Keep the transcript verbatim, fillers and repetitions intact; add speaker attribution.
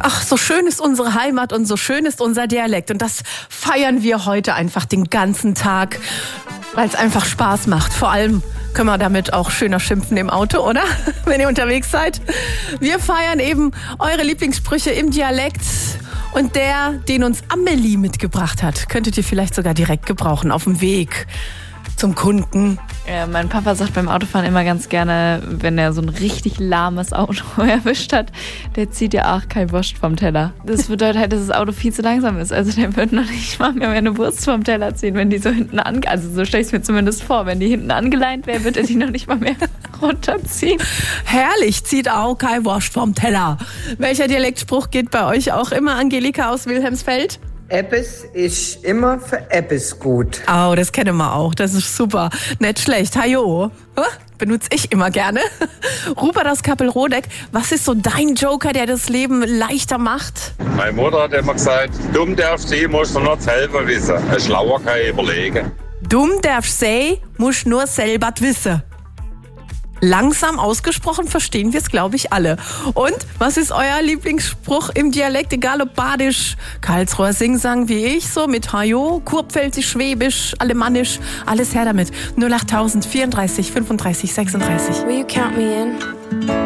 Speaker 1: Ach, so schön ist unsere Heimat und so schön ist unser Dialekt. Und das feiern wir heute einfach den ganzen Tag, weil es einfach Spaß macht. Vor allem können wir damit auch schöner schimpfen im Auto, oder? Wenn ihr unterwegs seid. Wir feiern eben eure Lieblingssprüche im Dialekt. Und der, den uns Amelie mitgebracht hat, könntet ihr vielleicht sogar direkt gebrauchen auf dem Weg zum Kunden.
Speaker 2: Ja, mein Papa sagt beim Autofahren immer ganz gerne, wenn er so ein richtig lahmes Auto erwischt hat, der zieht ja auch kein Wurst vom Teller. Das bedeutet halt, dass das Auto viel zu langsam ist. Also der wird noch nicht mal mehr eine Wurst vom Teller ziehen, wenn die so hinten an, also so stelle ich es mir zumindest vor, wenn die hinten angeleint wäre, wird er die noch nicht mal mehr runterziehen.
Speaker 1: Herrlich, zieht auch kein Wurst vom Teller. Welcher Dialektspruch geht bei euch auch immer, Angelika aus Wilhelmsfeld?
Speaker 3: Eppes ist immer für Eppes gut.
Speaker 1: Oh, das kennen wir auch. Das ist super. Nicht schlecht. Hajo. Benutze ich immer gerne. Rupert aus Kappelrodeck, was ist so dein Joker, der das Leben leichter macht?
Speaker 4: Meine Mutter hat immer gesagt, dumm darfst du, musst du nur selber wissen. Ein Schlauer kann überlegen.
Speaker 1: Dumm darfst du, musst nur selber wissen. Langsam ausgesprochen verstehen wir es, glaube ich, alle. Und was ist euer Lieblingsspruch im Dialekt, egal ob Badisch, Karlsruher Singsang wie ich, so mit Hajo, Kurpfälzisch, Schwäbisch, Alemannisch, alles her damit. null acht tausend vierunddreißig fünfunddreißig sechsunddreißig.
Speaker 5: Will you count me in?